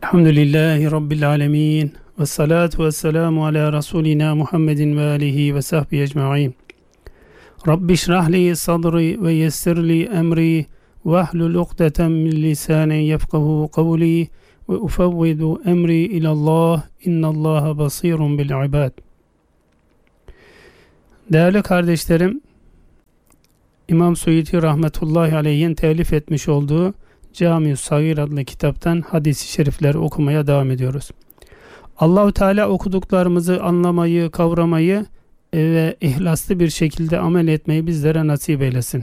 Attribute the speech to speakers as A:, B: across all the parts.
A: Elhamdülillahi Rabbil alemin. Ve salatu ve selamu ala Resulina Muhammedin ve alihi ve sahbihi ecma'in. Rabbi şrahli sadri ve yessirli emri ve ahlul ukdeten min lisani yefkahu kavli ve ufevvidu emri ilallah innallaha basirun bil ibad. Değerli kardeşlerim, İmam Suyuti rahmetullahi aleyhin telif etmiş olduğu Cami-ü Sagir adlı kitaptan hadis-i şerifleri okumaya devam ediyoruz. Allahu Teala okuduklarımızı anlamayı, kavramayı ve ihlaslı bir şekilde amel etmeyi bizlere nasip eylesin.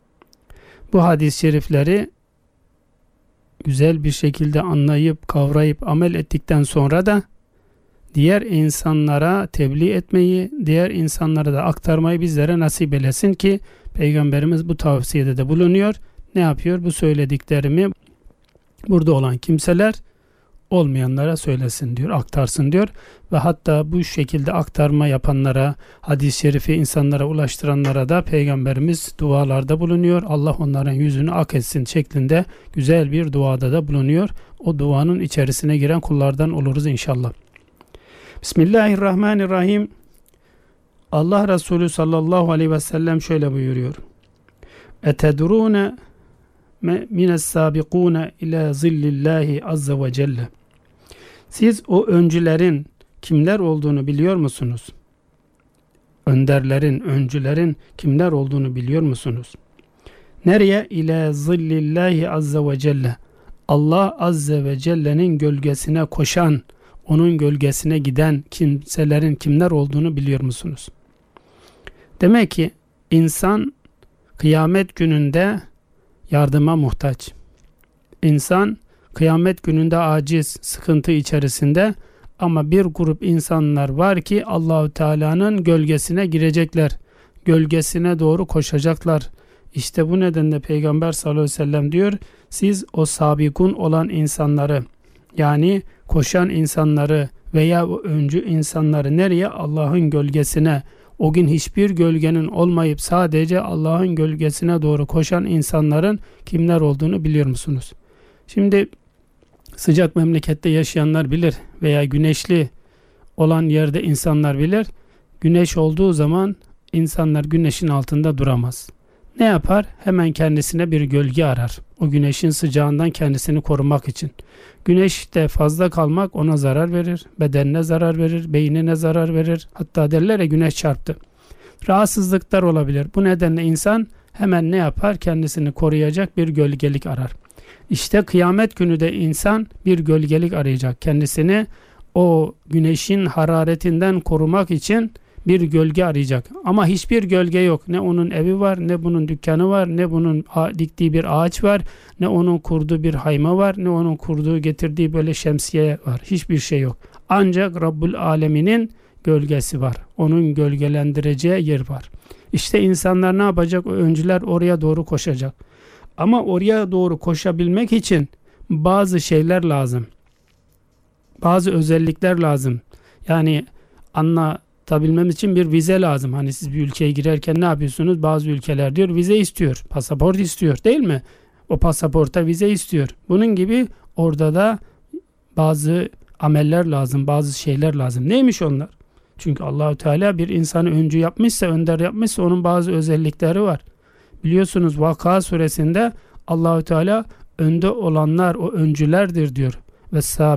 A: Bu hadis-i şerifleri güzel bir şekilde anlayıp, kavrayıp, amel ettikten sonra da diğer insanlara tebliğ etmeyi, diğer insanlara da aktarmayı bizlere nasip eylesin ki Peygamberimiz bu tavsiyede de bulunuyor. Ne yapıyor? Bu söylediklerimi burada olan kimseler olmayanlara söylesin diyor, aktarsın diyor. Ve hatta bu şekilde aktarma yapanlara, hadis-i şerifi insanlara ulaştıranlara da Peygamberimiz dualarda bulunuyor. Allah onların yüzünü ak etsin şeklinde güzel bir duada da bulunuyor. O duanın içerisine giren kullardan oluruz inşallah. Bismillahirrahmanirrahim. Allah Resulü sallallahu aleyhi ve sellem şöyle buyuruyor. Etedrûne mine's-sâbikûne ilâ zillillâhi azze ve celle. Siz o öncülerin kimler olduğunu biliyor musunuz? Önderlerin, öncülerin kimler olduğunu biliyor musunuz? Nereye? İlâ zillillâhi azze ve celle. Allah azze ve celle'nin gölgesine koşan, onun gölgesine giden kimselerin kimler olduğunu biliyor musunuz? Demek ki insan kıyamet gününde yardıma muhtaç. İnsan kıyamet gününde aciz, sıkıntı içerisinde, ama bir grup insanlar var ki Allahu Teala'nın gölgesine girecekler. Gölgesine doğru koşacaklar. İşte bu nedenle Peygamber sallallahu aleyhi ve sellem diyor, siz o sabikun olan insanları, yani koşan insanları veya o öncü insanları nereye? Allah'ın gölgesine. O gün hiçbir gölgenin olmayıp sadece Allah'ın gölgesine doğru koşan insanların kimler olduğunu biliyor musunuz? Şimdi sıcak memlekette yaşayanlar bilir veya güneşli olan yerde insanlar bilir. Güneş olduğu zaman insanlar güneşin altında duramaz. Ne yapar? Hemen kendisine bir gölge arar. O güneşin sıcağından kendisini korumak için. Güneşte fazla kalmak ona zarar verir. Bedenine zarar verir. Beynine zarar verir. Hatta derler ya, güneş çarptı. Rahatsızlıklar olabilir. Bu nedenle insan hemen ne yapar? Kendisini koruyacak bir gölgelik arar. İşte kıyamet günü de insan bir gölgelik arayacak. Kendisini o güneşin hararetinden korumak için bir gölge arayacak. Ama hiçbir gölge yok. Ne onun evi var, ne bunun dükkanı var, ne bunun diktiği bir ağaç var, ne onun kurduğu bir hayma var, ne onun kurduğu, getirdiği böyle şemsiye var. Hiçbir şey yok. Ancak Rabbul Alemin'in gölgesi var. Onun gölgelendireceği yer var. İşte insanlar ne yapacak? O öncüler oraya doğru koşacak. Ama oraya doğru koşabilmek için bazı şeyler lazım. Bazı özellikler lazım. Yani anlatabilmemiz için bir vize lazım. Hani siz bir ülkeye girerken ne yapıyorsunuz? Bazı ülkeler diyor vize istiyor. Pasaport istiyor, değil mi? O pasaporta vize istiyor. Bunun gibi orada da bazı ameller lazım, bazı şeyler lazım. Neymiş onlar? Çünkü Allahu Teala bir insanı öncü yapmışsa, önder yapmışsa onun bazı özellikleri var. Biliyorsunuz Vakıa suresinde Allahu Teala önde olanlar o öncülerdir diyor. Ve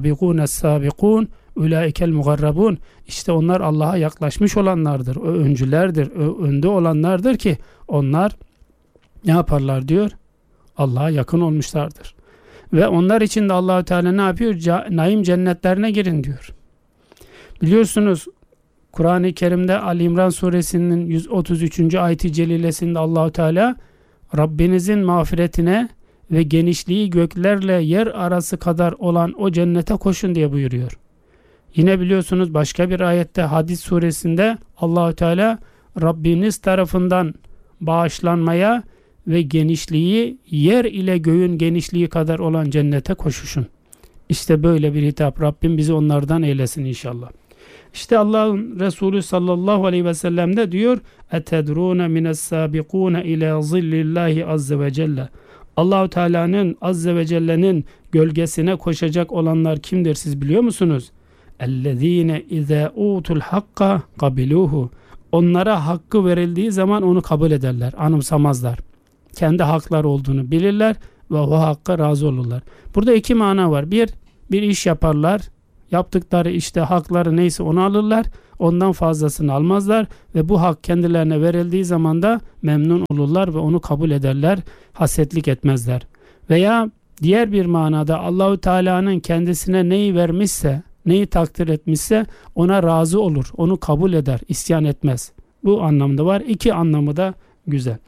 A: sabikun ulaikel mugarrabun. İşte onlar Allah'a yaklaşmış olanlardır. O öncülerdir, o önde olanlardır ki onlar ne yaparlar diyor? Allah'a yakın olmuşlardır. Ve onlar için de Allahu Teala ne yapıyor? Naim cennetlerine girin diyor. Biliyorsunuz Kur'an-ı Kerim'de Ali İmran suresinin 133. ayet-i celilesinde Allahu Teala Rabbinizin mağfiretine ve genişliği göklerle yer arası kadar olan o cennete koşun diye buyuruyor. Yine biliyorsunuz başka bir ayette Hadid suresinde Allahu Teala Rabbiniz tarafından bağışlanmaya ve genişliği yer ile göğün genişliği kadar olan cennete koşuşun. İşte böyle bir hitap. Rabbim bizi onlardan eylesin inşallah. İşte Allah'ın Resulü sallallahu aleyhi ve sellem de diyor: "Etedrûne mine's-sâbikûne ilâ zillillahi azze ve celle." Allahu Teala'nın Azze ve Celle'nin gölgesine koşacak olanlar kimdir siz biliyor musunuz? اَلَّذ۪ينَ اِذَا اُوتُ الْحَقَّ قَبِلُوهُ Onlara hakkı verildiği zaman onu kabul ederler, anımsamazlar. Kendi hakları olduğunu bilirler ve o hakka razı olurlar. Burada iki mana var. Bir iş yaparlar. Yaptıkları işte hakları neyse onu alırlar. Ondan fazlasını almazlar ve bu hak kendilerine verildiği zaman da memnun olurlar ve onu kabul ederler. Hasetlik etmezler. Veya diğer bir manada Allahu Teala'nın kendisine neyi vermişse, neyi takdir etmişse ona razı olur. Onu kabul eder, isyan etmez. Bu anlamda var. İki anlamı da güzel.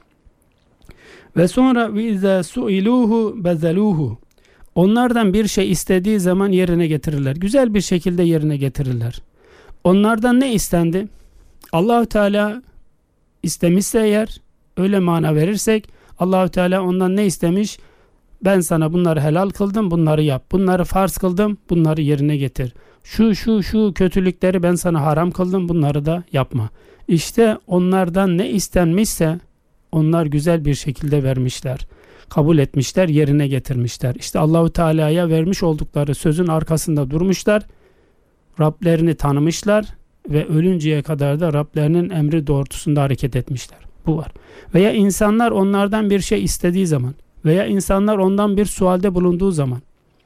A: Ve sonra وَاِذَا سُئِلُوهُ بَذَلُوهُ Onlardan bir şey istediği zaman yerine getirirler. Güzel bir şekilde yerine getirirler. Onlardan ne istendi? Allahu Teala istemişse eğer, öyle mana verirsek, Allahu Teala ondan ne istemiş? Ben sana bunları helal kıldım, bunları yap. Bunları farz kıldım, bunları yerine getir. Şu kötülükleri ben sana haram kıldım, bunları da yapma. İşte onlardan ne istenmişse onlar güzel bir şekilde vermişler. Kabul etmişler, yerine getirmişler. İşte Allahu Teala'ya vermiş oldukları sözün arkasında durmuşlar. Rablerini tanımışlar ve ölünceye kadar da Rablerinin emri doğrultusunda hareket etmişler. Bu var. Veya insanlar onlardan bir şey istediği zaman veya insanlar ondan bir sualde bulunduğu zaman,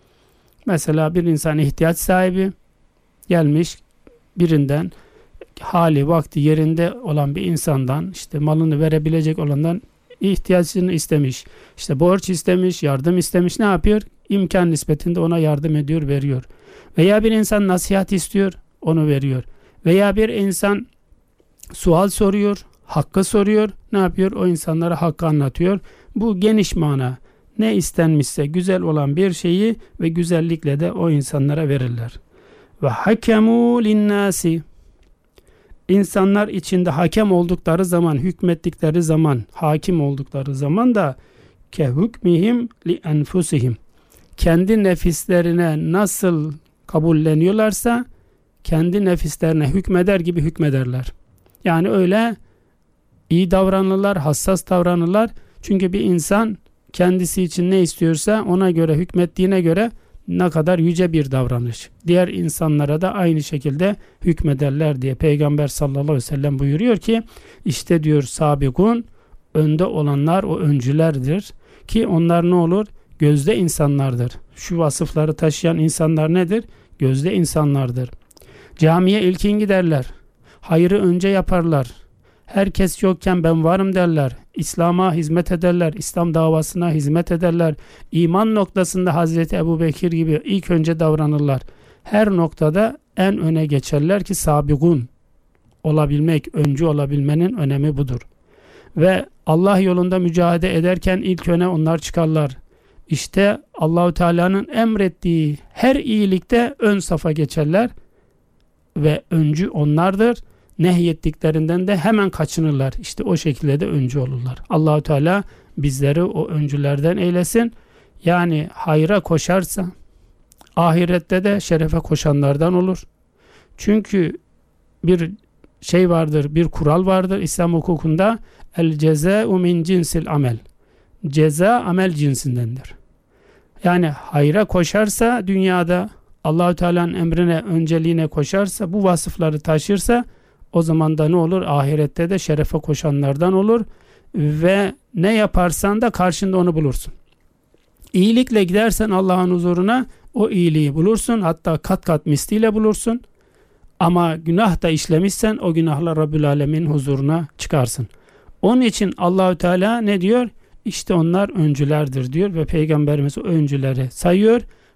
A: mesela bir insan ihtiyaç sahibi gelmiş birinden, hali vakti yerinde olan bir insandan, işte malını verebilecek olandan ihtiyacını istemiş, işte borç istemiş, yardım istemiş, ne yapıyor? İmkan nispetinde ona yardım ediyor, veriyor. Veya bir insan nasihat istiyor, onu veriyor. Veya bir insan sual soruyor, hakkı soruyor, ne yapıyor? O insanlara hakkı anlatıyor. Bu geniş mana. Ne istenmişse güzel olan bir şeyi ve güzellikle de o insanlara verirler. Ve hakemû linnâsi İnsanlar içinde hakem oldukları zaman, hükmettikleri zaman, hakim oldukları zaman da ke hükmihim li enfusihim. Kendi nefislerine nasıl kabulleniyorlarsa kendi nefislerine hükmeder gibi hükmederler. Yani öyle iyi davranırlar, hassas davranırlar. Çünkü bir insan kendisi için ne istiyorsa ona göre hükmettiğine göre ne kadar yüce bir davranış. Diğer insanlara da aynı şekilde hükmederler diye Peygamber sallallahu aleyhi ve sellem buyuruyor ki işte diyor sabikun, önde olanlar o öncülerdir ki onlar ne olur? Gözde insanlardır. Şu vasıfları taşıyan insanlar nedir? Gözde insanlardır. Camiye ilkin giderler. Hayrı önce yaparlar. Herkes yokken ben varım derler. İslam'a hizmet ederler. İslam davasına hizmet ederler. İman noktasında Hazreti Ebubekir gibi ilk önce davranırlar. Her noktada en öne geçerler ki sabigun olabilmek, öncü olabilmenin önemi budur. Ve Allah yolunda mücadele ederken ilk öne onlar çıkarlar. İşte Allahu Teala'nın emrettiği her iyilikte ön safa geçerler ve öncü onlardır. Nehyettiklerinden de hemen kaçınırlar. İşte o şekilde de öncü olurlar. Allahu Teala bizleri o öncülerden eylesin. Yani hayra koşarsa ahirette de şerefe koşanlardan olur. Çünkü bir şey vardır, bir kural vardır İslam hukukunda. El cezâ'u min cinsil amel. Ceza amel cinsindendir. Yani hayra koşarsa dünyada Allahu Teala'nın emrine, önceliğine koşarsa, bu vasıfları taşırsa o zaman da ne olur? Ahirette de şerefe koşanlardan olur ve ne yaparsan da karşında onu bulursun. İyilikle gidersen Allah'ın huzuruna o iyiliği bulursun. Hatta kat kat misliyle bulursun. Ama günah da işlemişsen o günahla Rabbül Alemin huzuruna çıkarsın. Onun için Allahü Teala ne diyor? İşte onlar öncülerdir diyor ve Peygamberimiz o öncüleri sayıyor.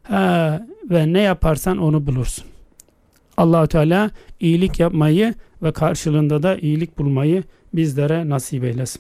A: Ve ne yaparsan onu bulursun. Allahu Teala iyilik yapmayı ve karşılığında da iyilik bulmayı bizlere nasip eylesin.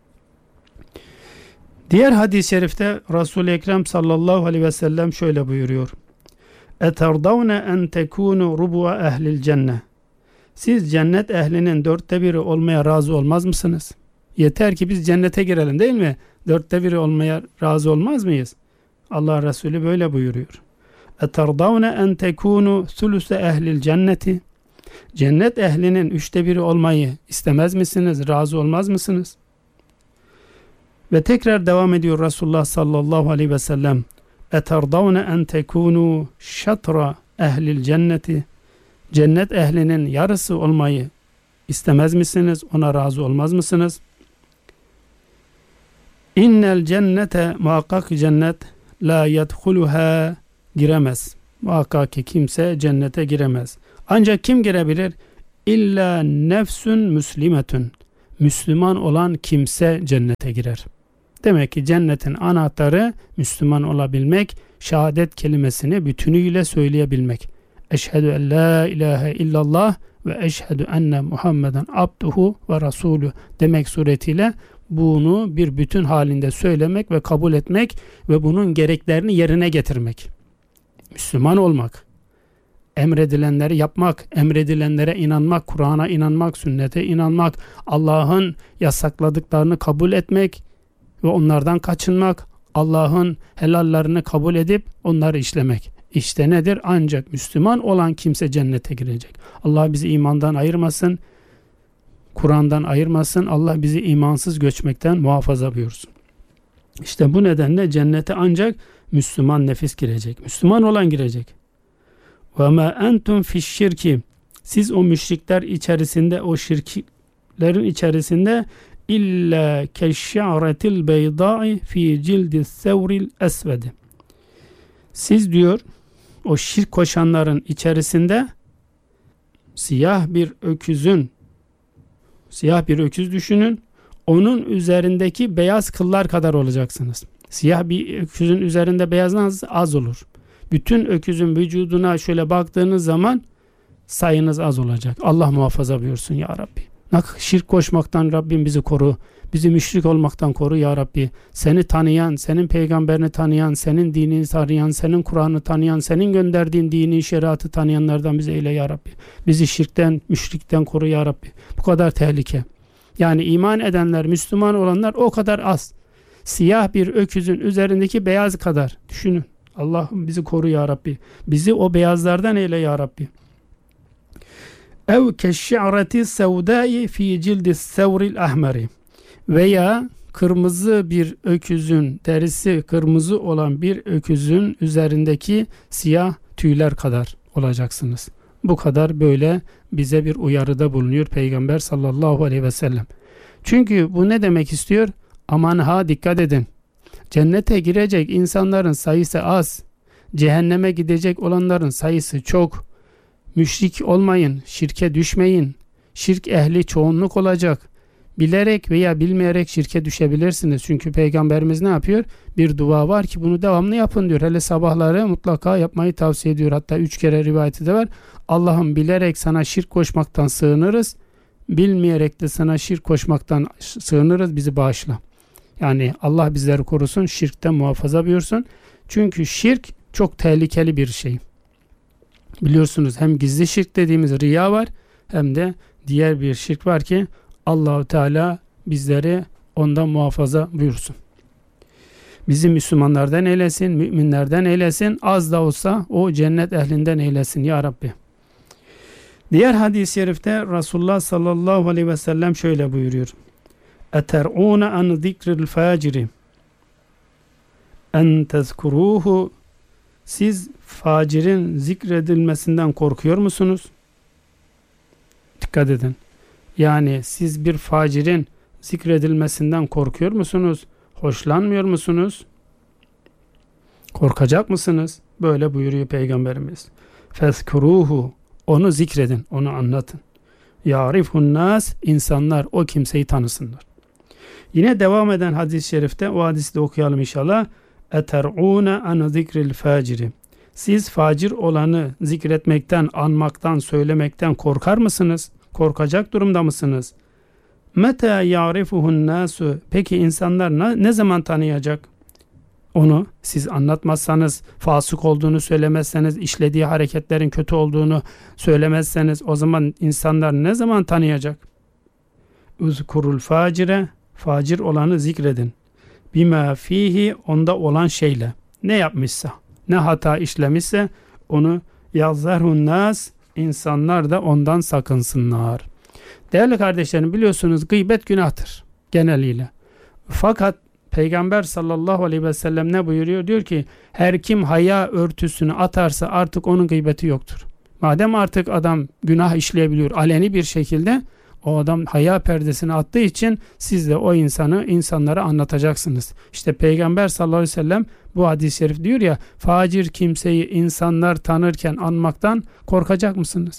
A: Diğer hadis-i şerifte Resul-i Ekrem sallallahu aleyhi ve sellem şöyle buyuruyor. Eterdavne en tekunu rubu'a ehlil cennet. Siz cennet ehlinin 1/4 olmaya razı olmaz mısınız? Yeter ki biz cennete girelim, değil mi? 1/4 olmaya razı olmaz mıyız? Allah Resulü böyle buyuruyor. Eterdavne en tekunu suluse ehlil cenneti. Cennet ehlinin 1/3 olmayı istemez misiniz? Razı olmaz mısınız? Ve tekrar devam ediyor Resulullah sallallahu aleyhi ve sellem. Eterdavne en tekunu şatra ehlil cenneti. Cennet ehlinin yarısı olmayı istemez misiniz? Ona razı olmaz mısınız? İnnel cennete, muhakkak cennet, la yedhuluha, giremez. Muhakkak ki kimse cennete giremez. Ancak kim girebilir? İlla nefsün müslimetün. Müslüman olan kimse cennete girer. Demek ki cennetin anahtarı Müslüman olabilmek, şehadet kelimesini bütünüyle söyleyebilmek. Eşhedü en la ilahe illallah ve eşhedü enne Muhammeden abduhu ve rasulü demek suretiyle bunu bir bütün halinde söylemek ve kabul etmek ve bunun gereklerini yerine getirmek. Müslüman olmak, emredilenleri yapmak, emredilenlere inanmak, Kur'an'a inanmak, sünnete inanmak, Allah'ın yasakladıklarını kabul etmek ve onlardan kaçınmak, Allah'ın helallerini kabul edip onları işlemek. İşte nedir? Ancak Müslüman olan kimse cennete girecek. Allah bizi imandan ayırmasın, Kur'an'dan ayırmasın, Allah bizi imansız göçmekten muhafaza buyursun. İşte bu nedenle cennete ancak Müslüman nefis girecek. Müslüman olan girecek. وَمَا أَنْتُمْ فِي الشِّرْكِ. Siz o müşrikler içerisinde, o şirklerin içerisinde illa keşşa'retil beyda'i fi cildis sevril esvedi. Siz diyor o şirk koşanların içerisinde siyah bir öküz düşünün. Onun üzerindeki beyaz kıllar kadar olacaksınız. Siyah bir öküzün üzerinde beyaz az olur. Bütün öküzün vücuduna şöyle baktığınız zaman sayınız az olacak. Allah muhafaza buyursun ya Rabbi. Şirk koşmaktan Rabbim bizi koru. Bizi müşrik olmaktan koru ya Rabbi. Seni tanıyan, senin peygamberini tanıyan, senin dinini tanıyan, senin Kur'an'ı tanıyan, senin gönderdiğin dini, şeriatı tanıyanlardan bizi eyle ya Rabbi. Bizi şirkten, müşrikten koru ya Rabbi. Bu kadar tehlike. Yani iman edenler, Müslüman olanlar o kadar az. Siyah bir öküzün üzerindeki beyaz kadar. Düşünün. Allah'ım bizi koru ya Rabbi. Bizi o beyazlardan eyle ya Rabbi. Ev keşşi'reti sevdai fi cildis sevril ahmeri. Veya kırmızı bir öküzün, derisi kırmızı olan bir öküzün üzerindeki siyah tüyler kadar olacaksınız. Bu kadar böyle bize bir uyarıda bulunuyor Peygamber sallallahu aleyhi ve sellem. Çünkü bu ne demek istiyor? Aman ha, dikkat edin. Cennete girecek insanların sayısı az. Cehenneme gidecek olanların sayısı çok. Müşrik olmayın, şirke düşmeyin. Şirk ehli çoğunluk olacak. Bilerek veya bilmeyerek şirke düşebilirsiniz. Çünkü Peygamberimiz ne yapıyor? Bir dua var ki bunu devamlı yapın diyor. Hele sabahları mutlaka yapmayı tavsiye ediyor. Hatta 3 kere rivayeti de var. Allah'ım bilerek sana şirk koşmaktan sığınırız. Bilmeyerek de sana şirk koşmaktan sığınırız. Bizi bağışla. Yani Allah bizleri korusun, şirkten muhafaza buyursun. Çünkü şirk çok tehlikeli bir şey. Biliyorsunuz hem gizli şirk dediğimiz riya var, hem de diğer bir şirk var ki Allah-u Teala bizleri ondan muhafaza buyursun. Bizi Müslümanlardan eylesin, müminlerden eylesin, az da olsa o cennet ehlinden eylesin ya Rabbi. Diğer hadis-i şerifte Resulullah sallallahu aleyhi ve sellem şöyle buyuruyor. اَتَرْعُونَ عَنْ ذِكْرِ الْفَاجِرِ اَنْ تَذْكُرُوهُ. Siz facirin zikredilmesinden korkuyor musunuz? Dikkat edin. Yani siz bir facirin zikredilmesinden korkuyor musunuz? Hoşlanmıyor musunuz? Korkacak mısınız? Böyle buyuruyor Peygamberimiz. فَذْكُرُوهُ. Onu zikredin, onu anlatın. يَعْرِفُ النَّاسِ. İnsanlar o kimseyi tanısınlar. Yine devam eden hadis-i şerifte, o hadisi de okuyalım inşallah. اَتَرْعُونَ عَنْ ذِكْرِ الْفَاجِرِ. Siz facir olanı zikretmekten, anmaktan, söylemekten korkar mısınız? Korkacak durumda mısınız? مَتَا يَعْرِفُهُ النَّاسُ. Peki insanlar ne zaman tanıyacak? Onu siz anlatmazsanız, fasık olduğunu söylemezseniz, işlediği hareketlerin kötü olduğunu söylemezseniz, o zaman insanlar ne zaman tanıyacak? اُذْكُرُ الْفَاجِرَ. Facir olanı zikredin. Bima fihi. Onda olan şeyle. Ne yapmışsa, ne hata işlemişse onu yazarhun nas. İnsanlar da ondan sakınsınlar. Değerli kardeşlerim, biliyorsunuz gıybet günahtır geneliyle. Fakat Peygamber sallallahu aleyhi ve sellem ne buyuruyor? Diyor ki her kim haya örtüsünü atarsa artık onun gıybeti yoktur. Madem artık adam günah işleyebiliyor aleni bir şekilde, o adam haya perdesini attığı için siz de o insanlara anlatacaksınız. İşte Peygamber sallallahu aleyhi ve sellem bu hadis-i şerif diyor ya, facir kimseyi insanlar tanırken anmaktan korkacak mısınız?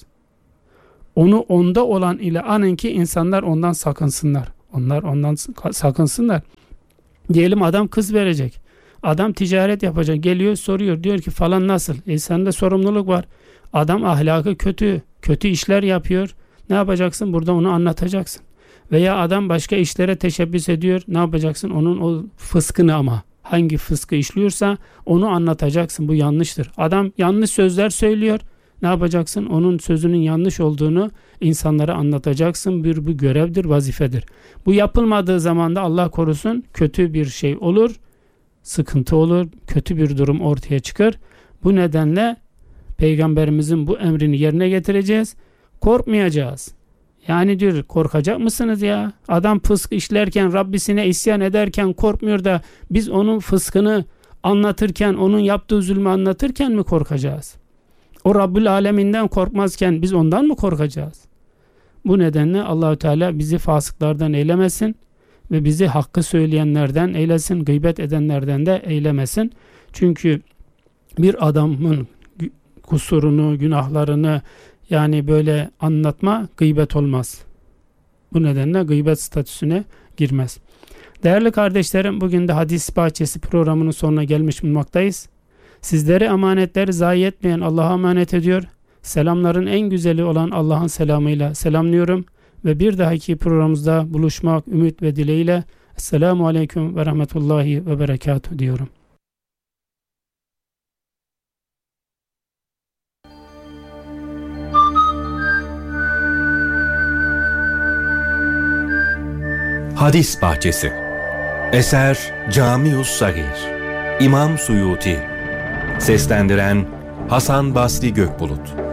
A: Onu onda olan ile anın ki insanlar ondan sakınsınlar. Onlar ondan sakınsınlar. Diyelim adam kız verecek. Adam ticaret yapacak. Geliyor soruyor. Diyor ki falan nasıl? Sende sorumluluk var. Adam ahlakı kötü. Kötü işler yapıyor. Ne yapacaksın? Burada onu anlatacaksın. Veya adam başka işlere teşebbüs ediyor. Ne yapacaksın? Onun o fıskını, ama hangi fıskı işliyorsa onu anlatacaksın. Bu yanlıştır. Adam yanlış sözler söylüyor. Ne yapacaksın? Onun sözünün yanlış olduğunu insanlara anlatacaksın. Bu görevdir, vazifedir. Bu yapılmadığı zaman da Allah korusun kötü bir şey olur. Sıkıntı olur. Kötü bir durum ortaya çıkar. Bu nedenle Peygamberimizin bu emrini yerine getireceğiz. Korkmayacağız. Yani diyor, korkacak mısınız ya? Adam fısk işlerken, Rabbisine isyan ederken korkmuyor da biz onun fıskını anlatırken, onun yaptığı zulmü anlatırken mi korkacağız? O Rabbül Aleminden korkmazken biz ondan mı korkacağız? Bu nedenle Allahü Teala bizi fasıklardan eylemesin ve bizi hakkı söyleyenlerden eylesin, gıybet edenlerden de eylemesin. Çünkü bir adamın kusurunu, günahlarını yani böyle anlatma gıybet olmaz. Bu nedenle gıybet statüsüne girmez. Değerli kardeşlerim, bugün de Hadis Bahçesi programının sonuna gelmiş bulunmaktayız. Sizleri emanetleri zayi etmeyen Allah'a emanet ediyor. Selamların en güzeli olan Allah'ın selamıyla selamlıyorum. Ve bir dahaki programımızda buluşmak ümit ve dileğiyle Esselamu Aleyküm ve Rahmetullahi ve Berekatuhu diyorum.
B: Hadis Bahçesi. Eser Camius Sagir. İmam Suyuti. Seslendiren Hasan Basri Gökbulut.